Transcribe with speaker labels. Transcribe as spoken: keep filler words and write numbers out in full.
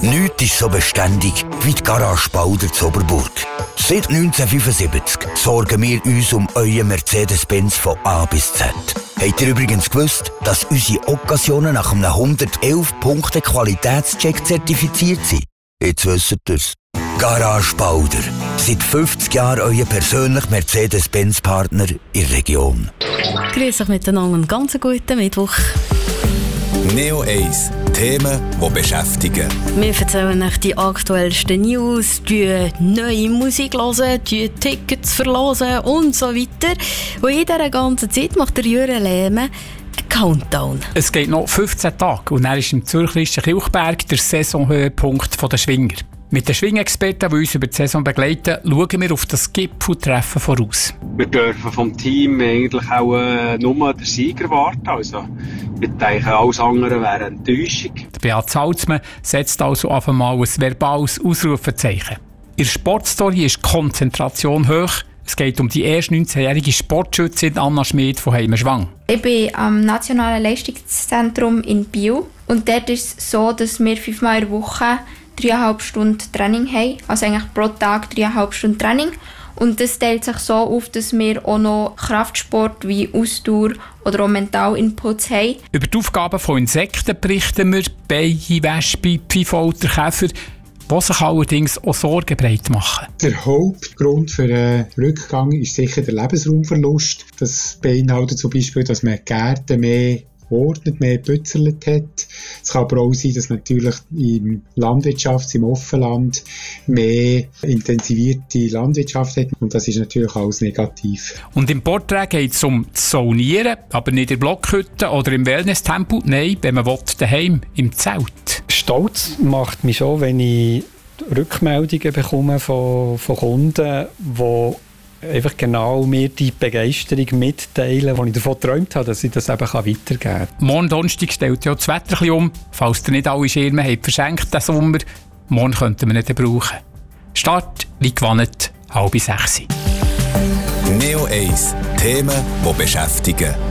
Speaker 1: Nichts ist so beständig wie die Garage Bauder zu Oberburg. Seit neunzehnhundertfünfundsiebzig sorgen wir uns um euren Mercedes-Benz von A bis Z. Habt ihr übrigens gewusst, dass unsere Occasionen nach einem hundertelf Punkte Qualitätscheck zertifiziert sind? Jetzt wisst ihr es. Garage Bauder. Seit fünfzig Jahren euer persönlicher Mercedes-Benz-Partner in der Region.
Speaker 2: Grüß euch miteinander, einen ganz guten Mittwoch.
Speaker 3: Neo eins. Themen, die beschäftigen.
Speaker 2: Wir erzählen euch die aktuellsten News, die neue Musik hören, die Tickets verlosen und so weiter. Und in dieser ganzen Zeit macht der Jürgen Lehmann einen Countdown.
Speaker 4: Es geht noch fünfzehn Tage und dann ist im Zürcherischen Kilchberg der Saisonhöhepunkt der Schwinger. Mit den Schwingexperten, die uns über die Saison begleiten, schauen wir auf das Gipfeltreffen voraus.
Speaker 5: Wir dürfen vom Team eigentlich auch äh, nur den Sieger warten. Also, wir denken, alles andere wäre eine Enttäuschung.
Speaker 4: Der Beat Salzmann setzt also auf einmal ein verbales Ausrufezeichen. In der Sportstory ist die Konzentration hoch. Es geht um die erste neunzehnjährige Sportschützin Anna Schmid von Heimenschwang.
Speaker 6: Ich bin am Nationalen Leistungszentrum in Biel. Und dort ist es so, dass wir fünfmal in der Woche dreieinhalb Stunden Training haben. Also eigentlich pro Tag dreieinhalb Stunden Training. Und das teilt sich so auf, dass wir auch noch Kraftsport wie Ausdauer oder auch Mentalinputs haben.
Speaker 4: Über die Aufgaben von Insekten berichten wir, Bienen, Wespen, Pfeifalter, Käfer, die sich allerdings auch Sorgen breit machen.
Speaker 7: Der Hauptgrund für einen Rückgang ist sicher der Lebensraumverlust. Das beinhaltet zum Beispiel, dass man Gärten mehr ordnet, mehr gebützelt hat. Es kann aber auch sein, dass natürlich im Landwirtschaft, im Offenland mehr intensivierte Landwirtschaft hat und das ist natürlich alles negativ.
Speaker 4: Und im Porträt geht es um das Saunieren, aber nicht in Blockhütten oder im Wellness-Tempo, nein, wenn man will, daheim im Zelt.
Speaker 8: Stolz macht mich schon, wenn ich Rückmeldungen bekomme von, von Kunden, die einfach genau mir die Begeisterung mitteilen, die ich davon geträumt habe, dass ich das eben weitergeben kann.
Speaker 4: Morgen Donnerstag stellt ja das Wetter ein bisschen um. Falls ihr nicht alle Schirme habt verschenkt diesen Sommer, morgen könnten wir nicht brauchen. Start wie gewonnen, halb sechs.
Speaker 3: Neo eins. Themen, die beschäftigen.